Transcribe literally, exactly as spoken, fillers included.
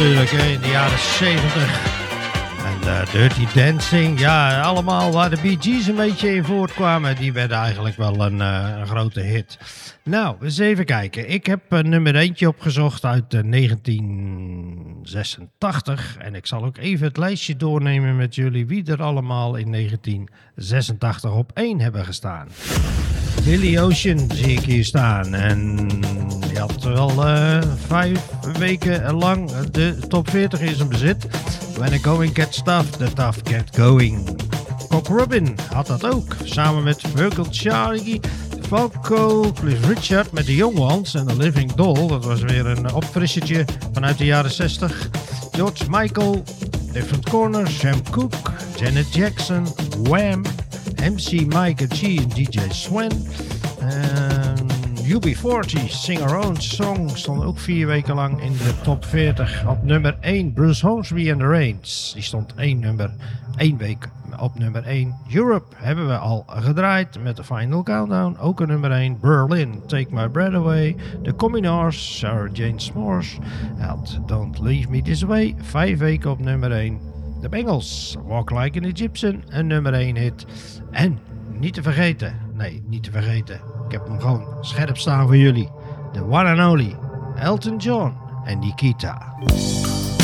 natuurlijk, hè, in de jaren zeventig. En uh, Dirty Dancing, ja, allemaal waar de Bee Gees een beetje in voortkwamen. Die werden eigenlijk wel een, uh, een grote hit. Nou, eens even kijken. Ik heb uh, nummer eentje opgezocht uit uh, negentien zesentachtig. En ik zal ook even het lijstje doornemen met jullie wie er allemaal in negentien zesentachtig op één hebben gestaan. Billy Ocean zie ik hier staan. En die had wel uh, vijf weken lang de top veertig in zijn bezit. When the going gets tough, the tough get going. Cock Robin had dat ook. Samen met Virgil Charlie, Falco, Cliff Richard met The Young Ones en The Living Doll. Dat was weer een opfrissertje vanuit de jaren zestig. George Michael, Different Corners, Sam Cooke, Janet Jackson, Wham, M C Mike G en D J Swen. Uh, U B veertig, Sing Our Own Song, stond ook vier weken lang in de top veertig. Op nummer één, Bruce Hornsby and the Rains. Die stond één, nummer, één week op nummer één. Europe hebben we al gedraaid met de Final Countdown. Ook een nummer één. Berlin, Take My Breath Away. The Communards, Sarah Jane S'mores. had Don't Leave Me This Way. Vijf weken op nummer één. De Bengals, Walk Like an Egyptian. Een nummer één hit. En niet te vergeten, nee, niet te vergeten. Ik heb hem gewoon scherp staan voor jullie. The one and only Elton John en Nikita.